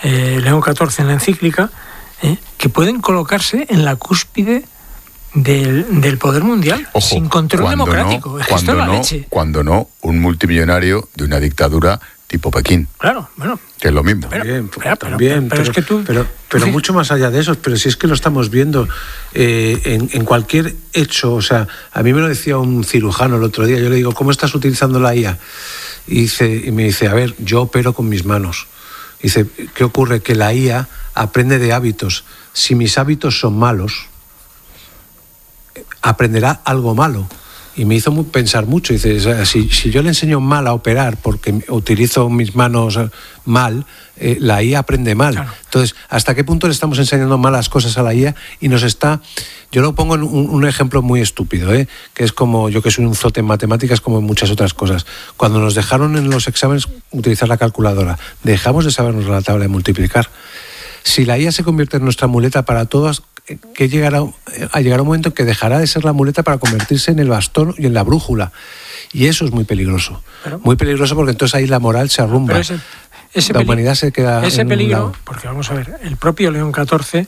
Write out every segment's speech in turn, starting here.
León XIV en la encíclica, que pueden colocarse en la cúspide del poder mundial. Ojo, sin control democrático. Esto es la leche. Cuando no, un multimillonario de una dictadura tipo Pekín. Claro, bueno. Que es lo mismo. Pero es que tú... Pero mucho más allá de eso, pero si es que lo estamos viendo en cualquier hecho. O sea, a mí me lo decía un cirujano el otro día, yo le digo, ¿cómo estás utilizando la IA? Y me dice, a ver, yo opero con mis manos. Dice, ¿qué ocurre? Que la IA aprende de hábitos. Si mis hábitos son malos, aprenderá algo malo. Y me hizo pensar mucho. Dice, o sea, si yo le enseño mal a operar porque utilizo mis manos mal, la IA aprende mal. Claro. Entonces, ¿hasta qué punto le estamos enseñando malas cosas a la IA? Y nos está... Yo lo pongo en un ejemplo muy estúpido, que es como yo, que soy un zote en matemáticas, como en muchas otras cosas. Cuando nos dejaron en los exámenes utilizar la calculadora, dejamos de sabernos la tabla de multiplicar. Si la IA se convierte en nuestra muleta para todas, que llegará un momento en que dejará de ser la muleta para convertirse en el bastón y en la brújula. Y eso es muy peligroso. Muy peligroso, porque entonces ahí la moral se arrumba. La humanidad se queda ese en peligro, un lado. porque vamos a ver, el propio León XIV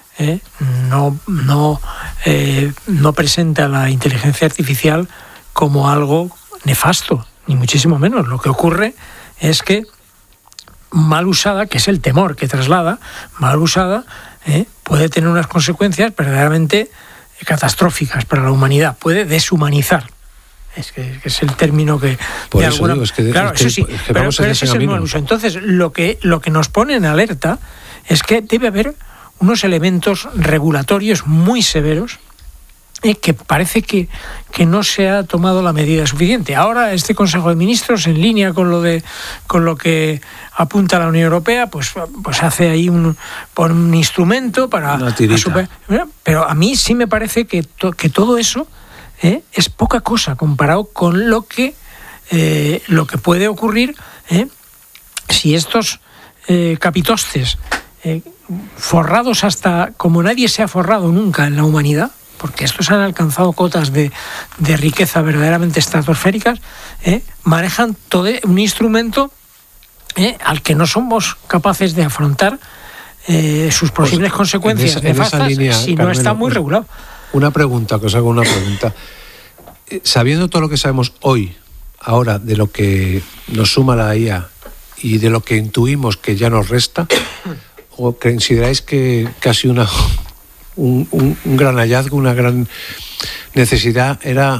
no presenta la inteligencia artificial como algo nefasto, ni muchísimo menos. Lo que ocurre es que mal usada, que es el temor que traslada, mal usada, puede tener unas consecuencias verdaderamente catastróficas para la humanidad, puede deshumanizar. Es que es el término que... Por eso digo, claro, eso sí, pero ese es el mal uso. Entonces, lo que nos pone en alerta es que debe haber unos elementos regulatorios muy severos, que parece que no se ha tomado la medida suficiente. Ahora este Consejo de Ministros, en línea con lo que apunta la Unión Europea, pues hace ahí un instrumento para... Pero a mí sí me parece que todo eso es poca cosa comparado con lo que puede ocurrir si estos capitostes forrados hasta como nadie se ha forrado nunca en la humanidad, porque estos han alcanzado cotas de riqueza verdaderamente estratosféricas, manejan todo un instrumento al que no somos capaces de afrontar sus posibles consecuencias nefastas si no está muy regulado. Una pregunta, que os hago una pregunta. Sabiendo todo lo que sabemos hoy, ahora, de lo que nos suma la IA y de lo que intuimos que ya nos resta, ¿o consideráis que ha sido un gran hallazgo, una gran necesidad?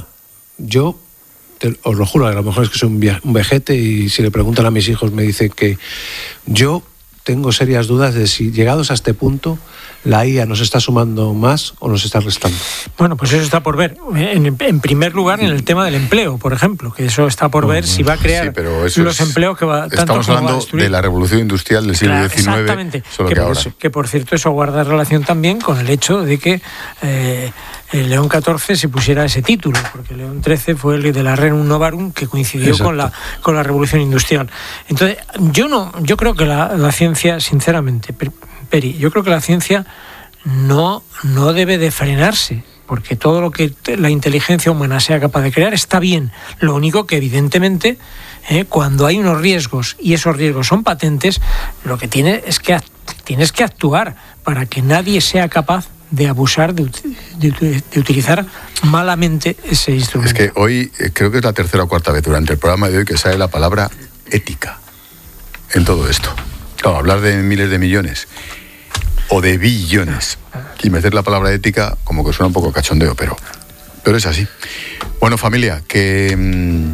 Os lo juro, a lo mejor es que soy un vejete, y si le preguntan a mis hijos me dicen que yo tengo serias dudas de si, llegados a este punto, la IA nos está sumando más o nos está restando. Bueno, pues eso está por ver. En primer lugar, en el tema del empleo, por ejemplo, que eso está por ver si va a crear los empleos que va... Estamos hablando de la revolución industrial del siglo XIX. Exactamente. Solo que por cierto, eso guarda relación también con el hecho de que el León XIV se pusiera ese título, porque León XIII fue el de la Rerum Novarum, que coincidió con la revolución industrial. Entonces, yo creo que la ciencia, sinceramente, Peri, yo creo que la ciencia no debe de frenarse, porque todo lo que la inteligencia humana sea capaz de crear está bien. Lo único que, evidentemente, cuando hay unos riesgos y esos riesgos son patentes, lo que tienes que actuar para que nadie sea capaz de abusar, de utilizar malamente ese instrumento. Es que hoy creo que es la tercera o cuarta vez durante el programa de hoy que sale la palabra ética en todo esto. Claro, hablar de miles de millones o de billones y meter la palabra ética como que suena un poco cachondeo, pero es así. Bueno, familia, ¿quién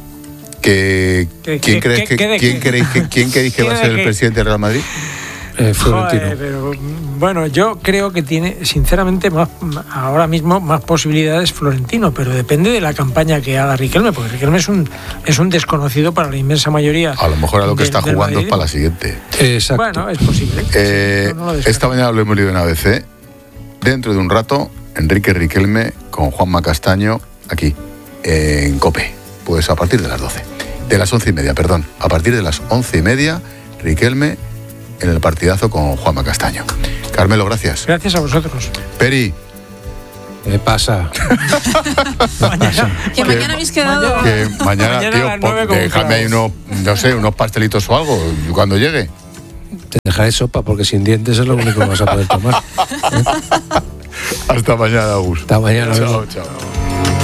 creéis que va a ser el presidente del Real Madrid? Florentino. Pero bueno, yo creo que tiene, sinceramente, ahora mismo más posibilidades Florentino, pero depende de la campaña que haga Riquelme, porque Riquelme es un desconocido para la inmensa mayoría. A lo mejor a lo que está jugando es para la siguiente. Exacto. Bueno, es posible. Esta mañana lo hemos leído en ABC. Dentro de un rato, Enrique Riquelme con Juanma Castaño aquí en COPE. Pues a partir de las 12. De las 11:30, perdón. A partir de las 11:30, Riquelme en el partidazo con Juanma Castaño. Carmelo, gracias. Gracias a vosotros. Peri. ¿Qué pasa? Que mañana habéis quedado... Que mañana, tío, déjame ahí unos pastelitos o algo cuando llegue. Te dejaré sopa porque sin dientes es lo único que vas a poder tomar. Hasta mañana, Agus. Hasta mañana. Chao, chao.